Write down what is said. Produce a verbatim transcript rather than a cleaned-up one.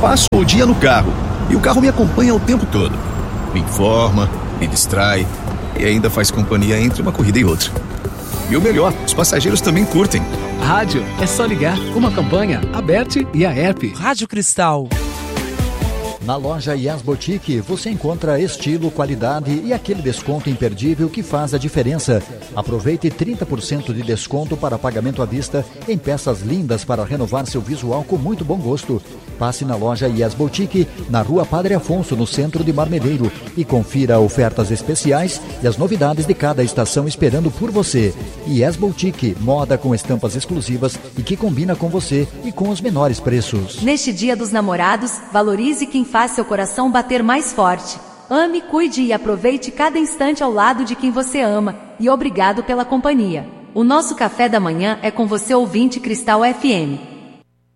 passo o dia no carro e o carro me acompanha o tempo todo. Me informa, me distrai e ainda faz companhia entre uma corrida e outra. E o melhor, os passageiros também curtem. Rádio é só ligar. Uma campanha, a Bert e a E R P. Rádio Cristal. Na loja Yes Boutique você encontra estilo, qualidade e aquele desconto imperdível que faz a diferença. Aproveite trinta por cento de desconto para pagamento à vista em peças lindas para renovar seu visual com muito bom gosto. Passe na loja Yes Boutique, na rua Padre Afonso, no centro de Marmeleiro, e confira ofertas especiais e as novidades de cada estação esperando por você. Yes Boutique, moda com estampas exclusivas e que combina com você e com os menores preços. Neste Dia dos Namorados, valorize quem faz seu coração bater mais forte. Ame, cuide e aproveite cada instante ao lado de quem você ama. E obrigado pela companhia. O nosso café da manhã é com você, ouvinte Cristal F M.